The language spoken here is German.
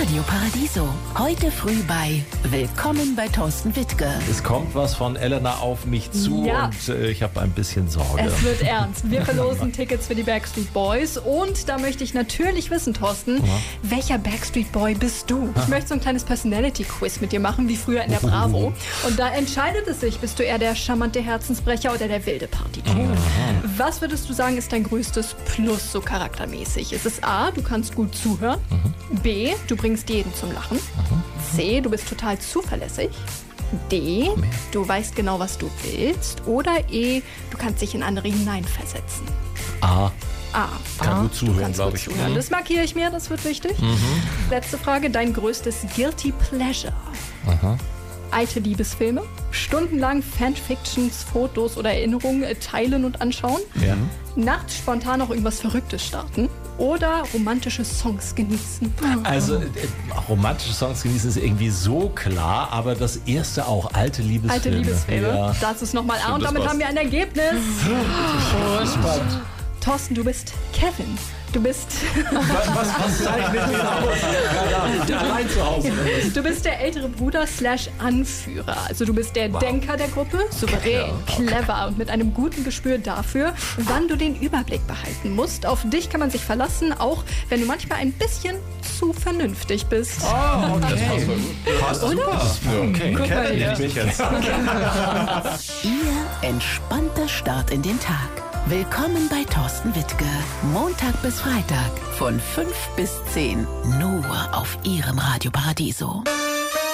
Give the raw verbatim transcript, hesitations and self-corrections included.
Radio Paradiso. Heute früh bei Willkommen bei Thorsten Wittke. Es kommt was von Elena auf mich zu Ja. und äh, ich habe ein bisschen Sorge. Es wird ernst. Wir verlosen Tickets für die Backstreet Boys. Und da möchte ich natürlich wissen, Thorsten, Ja. welcher Backstreet Boy bist du? Ich möchte so ein kleines Personality-Quiz mit dir machen, wie früher in der Bravo. Und da entscheidet es sich, bist du eher der charmante Herzensbrecher oder der wilde Partytyp. Was würdest du sagen, ist dein größtes Plus so charaktermäßig? Ist es A, du kannst gut zuhören? B, du bringst jeden zum Lachen? C, du bist total zuverlässig? D, du weißt genau, was du willst? Oder E, du kannst dich in andere hineinversetzen? A. A. Kann gut Du zuhören, kannst glaube gut ich. zuhören. Das markiere ich mir, das wird wichtig. Letzte Frage, dein größtes Guilty Pleasure? Aha. Alte Liebesfilme, stundenlang Fanfictions, Fotos oder Erinnerungen äh, teilen und anschauen, Ja. nachts spontan auch irgendwas Verrücktes starten oder romantische Songs genießen. Also äh, romantische Songs genießen ist irgendwie so klar, aber das erste auch, alte Liebesfilme. Alte Liebesfilme, Ja. das ist nochmal A und das damit war's. haben wir ein Ergebnis. Oh, spannend. Thorsten, du bist Kevin. Du bist, Was, was, was zeichnet mir aus? Keine Ahnung, allein zu Hause. du bist der ältere Bruder slash Anführer. Also du bist der Denker der Gruppe, souverän, clever und mit einem guten Gespür dafür, wann du den Überblick behalten musst. Auf dich kann man sich verlassen, auch wenn du manchmal ein bisschen zu vernünftig bist. Oh, okay. Passt Oder? super. Okay, Guck mal hier. ich mich jetzt. Ihr entspannter Start in den Tag. Willkommen bei Thorsten Wittke. Montag bis Freitag von fünf bis zehn. Nur auf Ihrem Radio Paradiso.